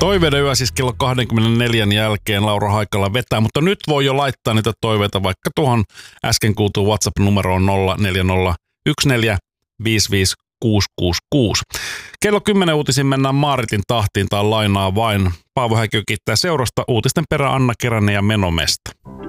Toiveiden yö siis kello 24 jälkeen Laura Haikala vetää, mutta nyt voi jo laittaa niitä toiveita vaikka tuohon äsken kuultuun WhatsApp-numeroon 0401455666. Kello 10 uutisiin mennään Maaritin tahtiin tai lainaa vain. Paavo Häkö kiittää seurasta, uutisten perä Anna Keränen ja Menomesta.